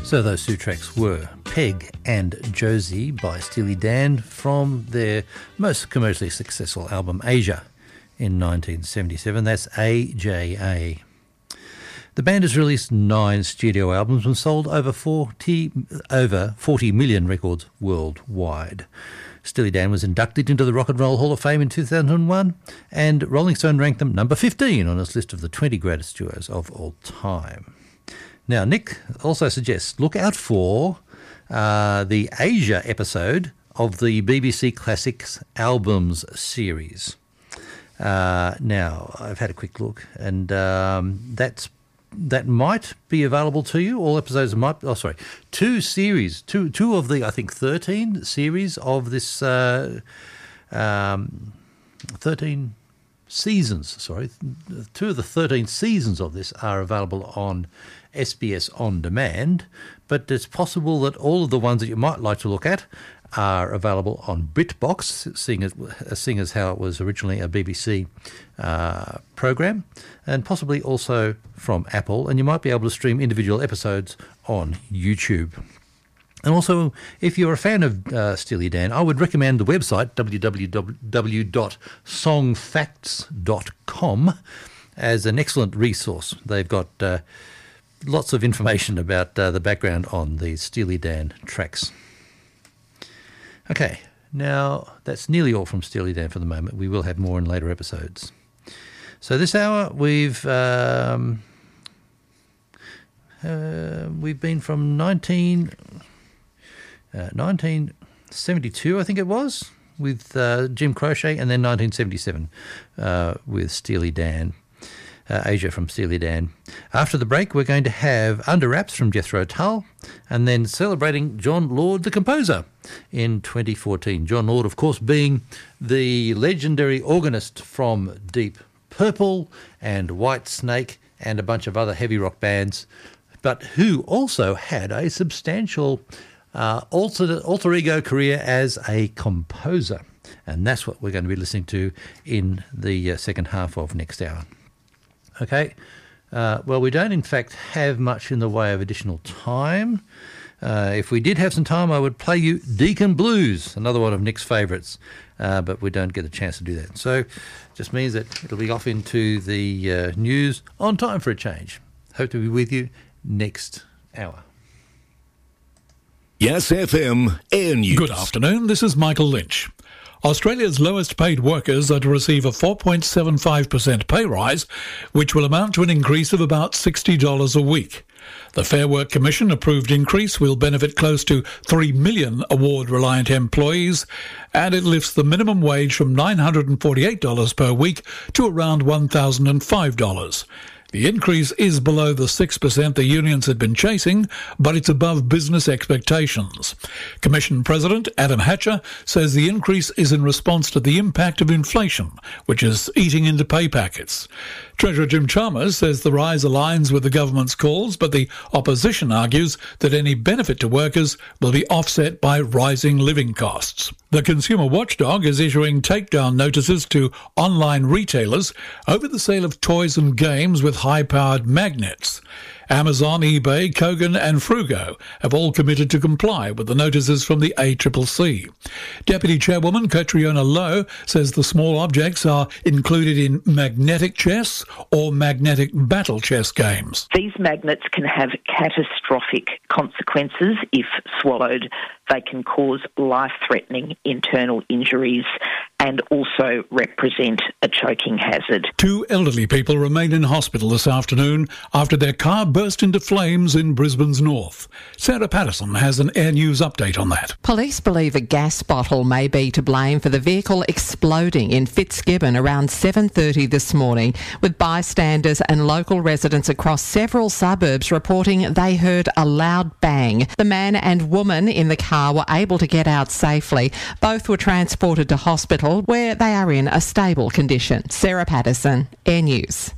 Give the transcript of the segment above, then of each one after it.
So those two tracks were Peg and Josie by Steely Dan from their most commercially successful album Asia in 1977. That's AJA. The band has released 9 studio albums and sold over 40 million records worldwide. Steely Dan was inducted into the Rock and Roll Hall of Fame in 2001, and Rolling Stone ranked them number 15 on its list of the 20 greatest duos of all time. Now, Nick also suggests look out for the Asia episode of the BBC Classics Albums series. Now, I've had a quick look, and that might be available to you. All episodes might. Oh, sorry, two of the 13 series of this 13 seasons. Sorry, 2 of the 13 seasons of this are available on SBS On Demand, but it's possible that all of the ones that you might like to look at are available on BritBox, seeing as how it was originally a BBC program, and possibly also from Apple, and you might be able to stream individual episodes on YouTube. And also, if you're a fan of Steely Dan, I would recommend the website www.songfacts.com as an excellent resource. They've got lots of information about the background on the Steely Dan tracks. Okay, now that's nearly all from Steely Dan for the moment. We will have more in later episodes. So this hour we've been from 1972, I think it was, with Jim Croce, and then 1977 with Steely Dan. Asia from Steely Dan. After the break, we're going to have Under Wraps from Jethro Tull, and then celebrating Jon Lord, the composer, in 2014. Jon Lord, of course, being the legendary organist from Deep Purple and White Snake and a bunch of other heavy rock bands, but who also had a substantial alter ego career as a composer. And that's what we're going to be listening to in the second half of next hour. Okay, well, we don't in fact have much in the way of additional time. If we did have some time, I would play you Deacon Blues, another one of Nick's favourites, but we don't get a chance to do that. So it just means that it'll be off into the news on time for a change. Hope to be with you next hour. Yes FM Air News. Good afternoon, this is Michael Lynch. Australia's lowest paid workers are to receive a 4.75% pay rise, which will amount to an increase of about $60 a week. The Fair Work Commission approved increase will benefit close to 3 million award-reliant employees, and it lifts the minimum wage from $948 per week to around $1,005. The increase is below the 6% the unions had been chasing, but it's above business expectations. Commission President Adam Hatcher says the increase is in response to the impact of inflation, which is eating into pay packets. Treasurer Jim Chalmers says the rise aligns with the government's calls, but the opposition argues that any benefit to workers will be offset by rising living costs. The Consumer Watchdog is issuing takedown notices to online retailers over the sale of toys and games with high-powered magnets. Amazon, eBay, Kogan and Frugo have all committed to comply with the notices from the ACCC. Deputy Chairwoman Catriona Lowe says the small objects are included in magnetic chess or magnetic battle chess games. These magnets can have catastrophic consequences if swallowed. They can cause life-threatening internal injuries and also represent a choking hazard. 2 elderly people remain in hospital this afternoon after their car burst into flames in Brisbane's north. Sarah Patterson has an Air News update on that. Police believe a gas bottle may be to blame for the vehicle exploding in Fitzgibbon around 7:30 this morning, with bystanders and local residents across several suburbs reporting they heard a loud bang. The man and woman in the car were able to get out safely. Both were transported to hospital where they are in a stable condition. Sarah Patterson, Air News.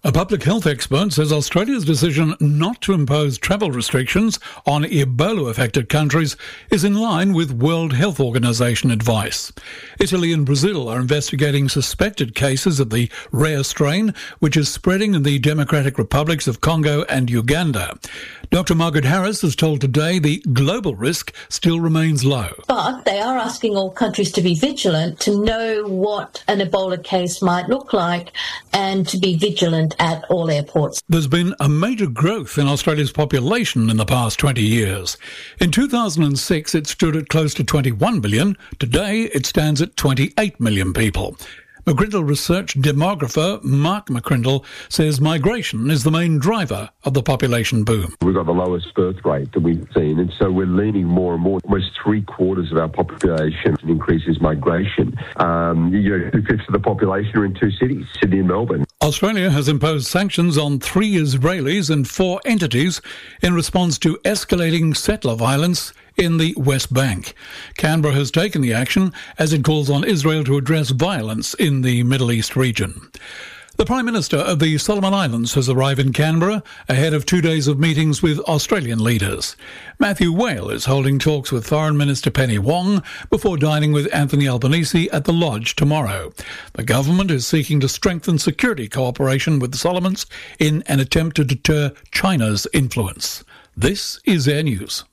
A public health expert says Australia's decision not to impose travel restrictions on Ebola-affected countries is in line with World Health Organization advice. Italy and Brazil are investigating suspected cases of the rare strain, which is spreading in the Democratic Republics of Congo and Uganda. Dr. Margaret Harris has told Today the global risk still remains low. But they are asking all countries to be vigilant, to know what an Ebola case might look like, and to be vigilant at all airports. There's been a major growth in Australia's population in the past 20 years. In 2006, it stood at close to 21 million. Today, it stands at 28 million people. McGrindle research demographer Mark McGrindle says migration is the main driver of the population boom. We've got the lowest birth rate that we've seen, and so we're leaning more and more. Almost 3/4 of our population increases migration. 2/5 of the population are in two cities, Sydney and Melbourne. Australia has imposed sanctions on 3 Israelis and 4 entities in response to escalating settler violence in the West Bank. Canberra has taken the action as it calls on Israel to address violence in the Middle East region. The Prime Minister of the Solomon Islands has arrived in Canberra ahead of 2 days of meetings with Australian leaders. Matthew Whale is holding talks with Foreign Minister Penny Wong before dining with Anthony Albanese at the Lodge tomorrow. The government is seeking to strengthen security cooperation with the Solomons in an attempt to deter China's influence. This is Air News.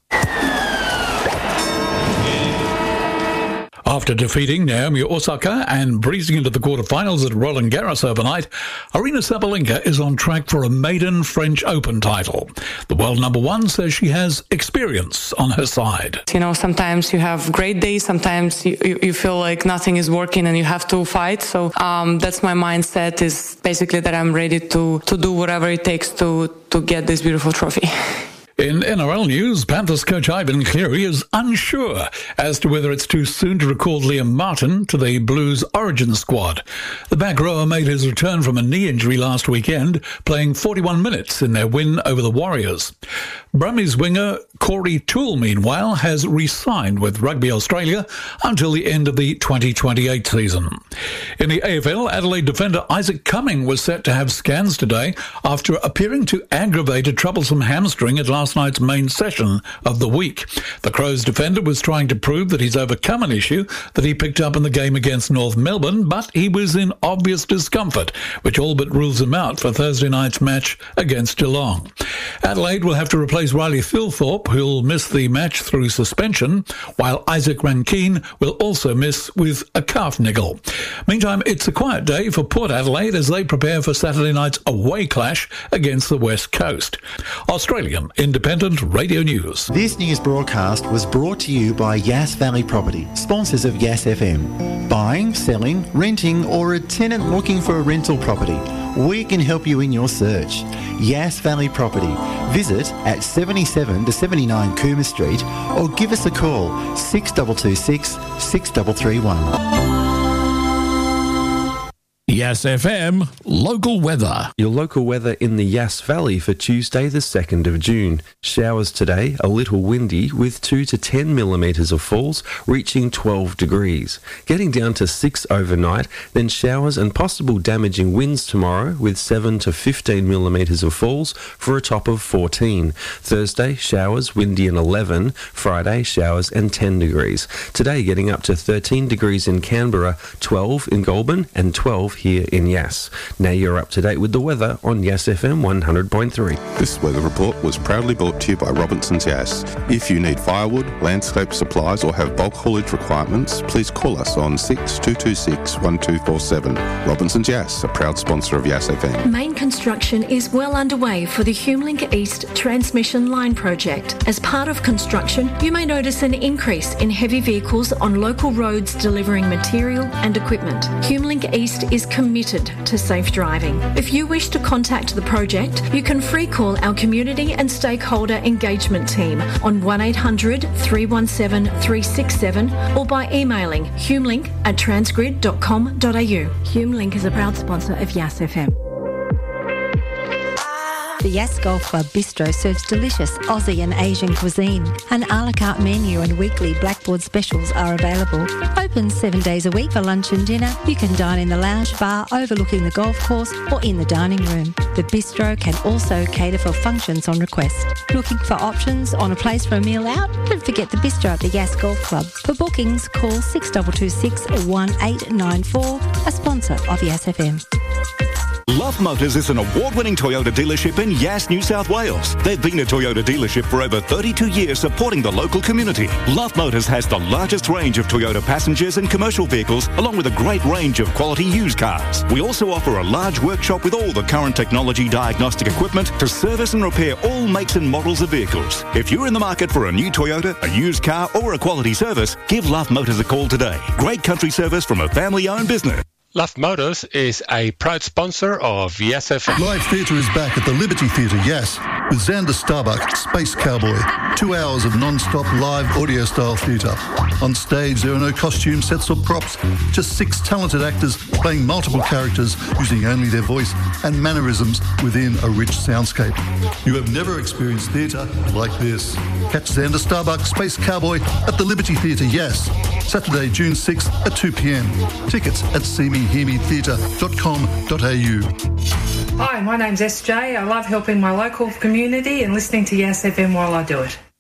After defeating Naomi Osaka and breezing into the quarterfinals at Roland Garros overnight, Aryna Sabalenka is on track for a maiden French Open title. The world number one says she has experience on her side. You know, sometimes you have great days, sometimes you feel like nothing is working and you have to fight. So that's my mindset, is basically that I'm ready to do whatever it takes to get this beautiful trophy. In NRL news, Panthers coach Ivan Cleary is unsure as to whether it's too soon to recall Liam Martin to the Blues origin squad. The back rower made his return from a knee injury last weekend, playing 41 minutes in their win over the Warriors. Brumbies winger Corey Toole, meanwhile, has re-signed with Rugby Australia until the end of the 2028 season. In the AFL, Adelaide defender Isaac Cumming was set to have scans today after appearing to aggravate a troublesome hamstring at last night's main session of the week. The Crows defender was trying to prove that he's overcome an issue that he picked up in the game against North Melbourne, but he was in obvious discomfort, which all but rules him out for Thursday night's match against Geelong. Adelaide will have to replace Riley Thilthorpe, who'll miss the match through suspension, while Isaac Rankine will also miss with a calf niggle. Meantime, it's a quiet day for Port Adelaide as they prepare for Saturday night's away clash against the West Coast. Australian Independent Radio News. This news broadcast was brought to you by Yass Valley Property, sponsors of Yass FM. Buying, selling, renting, or a tenant looking for a rental property, we can help you in your search. Yass Valley Property. Visit at 77 to 79 Cooma Street or give us a call 6226 6331. Yass FM local weather. Your local weather in the Yass Valley for Tuesday the 2nd of June. Showers today, a little windy with 2 to 10 millimetres of falls, reaching 12 degrees. Getting down to 6 overnight, then showers and possible damaging winds tomorrow with 7 to 15 millimetres of falls for a top of 14. Thursday, showers, windy and 11. Friday, showers and 10 degrees. Today getting up to 13 degrees in Canberra, 12 in Goulburn and 12 here in Yass. Now you're up to date with the weather on Yass FM 100.3. This weather report was proudly brought to you by Robinson's Yass. If you need firewood, landscape supplies or have bulk haulage requirements, please call us on 6226 1247. Robinson's Yass, a proud sponsor of Yass FM. Main construction is well underway for the HumeLink East transmission line project. As part of construction, you may notice an increase in heavy vehicles on local roads delivering material and equipment. HumeLink East is committed to safe driving. If you wish to contact the project, you can free call our community and stakeholder engagement team on 1800 317 367 or by emailing humelink@transgrid.com.au. HumeLink is a proud sponsor of Yass FM. The Yass Golf Club Bistro serves delicious Aussie and Asian cuisine. An a la carte menu and weekly Blackboard specials are available. Open 7 days a week for lunch and dinner. You can dine in the lounge bar overlooking the golf course or in the dining room. The bistro can also cater for functions on request. Looking for options on a place for a meal out? Don't forget the bistro at the Yass Golf Club. For bookings, call 6226 1894, a sponsor of Yass FM. Love Motors is an award-winning Toyota dealership in Yass, New South Wales. They've been a Toyota dealership for over 32 years supporting the local community. Love Motors has the largest range of Toyota passengers and commercial vehicles, along with a great range of quality used cars. We also offer a large workshop with all the current technology diagnostic equipment to service and repair all makes and models of vehicles. If you're in the market for a new Toyota, a used car or a quality service, give Love Motors a call today. Great country service from a family-owned business. Love Motors is a proud sponsor of Yass FM. Live theatre is back at the Liberty Theatre, Yass, with Xander Starbuck, Space Cowboy. 2 hours of non-stop live audio-style theatre. On stage, there are no costume sets or props, just 6 talented actors playing multiple characters using only their voice and mannerisms within a rich soundscape. You have never experienced theatre like this. Catch Xander Starbuck, Space Cowboy at the Liberty Theatre, Yass, Saturday, June 6th at 2 p.m. Tickets at seemehearmetheatre.com.au. Hi, my name's SJ. I love helping my local community and listening to Yass FM while I do it.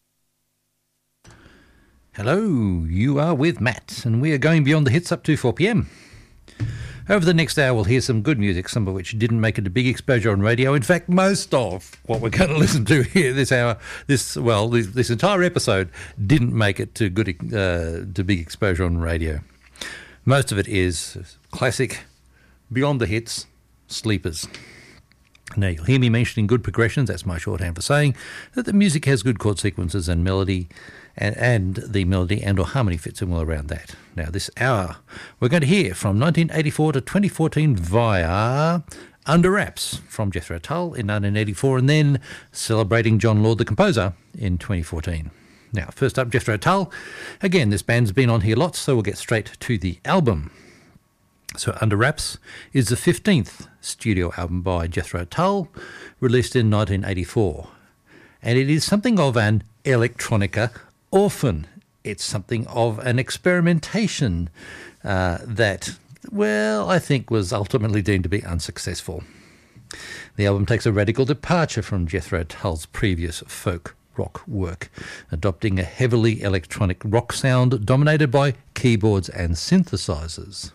Hello, you are with Matt, and we are going beyond the hits up to 4 p.m. Over the next hour, we'll hear some good music, some of which didn't make it a big exposure on radio. In fact, most of what we're going to listen to here this hour, this entire episode, didn't make it to big exposure on radio. Most of it is classic, beyond the hits, sleepers. Now, you'll hear me mentioning good progressions. That's my shorthand for saying that the music has good chord sequences and melody, and the melody and or harmony fits in well around that. Now, this hour, we're going to hear from 1984 to 2014 via Under Wraps from Jethro Tull in 1984, and then Celebrating John Lord the Composer in 2014. Now, first up, Jethro Tull. Again, this band's been on here lots, so we'll get straight to the album. So Under Wraps is the 15th studio album by Jethro Tull, released in 1984. And it is something of an electronica orphan. It's something of an experimentation that, well, I think was ultimately deemed to be unsuccessful. The album takes a radical departure from Jethro Tull's previous folk rock work, adopting a heavily electronic rock sound dominated by keyboards and synthesizers.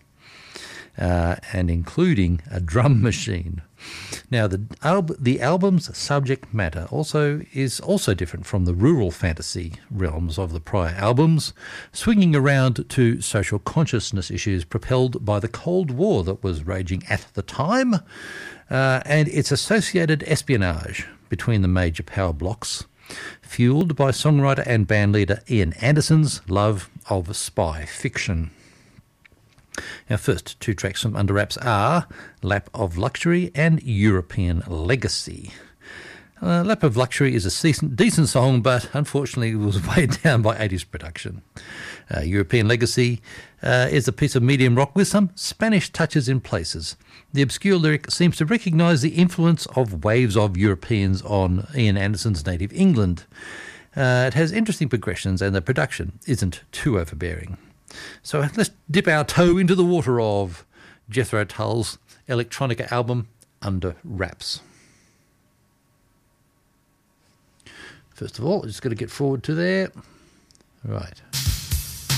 And including a drum machine. Now, the album's subject matter is also different from the rural fantasy realms of the prior albums, swinging around to social consciousness issues propelled by the Cold War that was raging at the time, and its associated espionage between the major power blocks, fueled by songwriter and bandleader Ian Anderson's love of spy fiction. Our first 2 tracks from Under Wraps are Lap of Luxury and European Legacy. Lap of Luxury is a decent song, but unfortunately it was weighed down by 80s production. European Legacy is a piece of medium rock with some Spanish touches in places. The obscure lyric seems to recognise the influence of waves of Europeans on Ian Anderson's native England. It has interesting progressions and the production isn't too overbearing. So let's dip our toe into the water of Jethro Tull's electronica album, Under Wraps. First of all, just got to get forward to there. Right.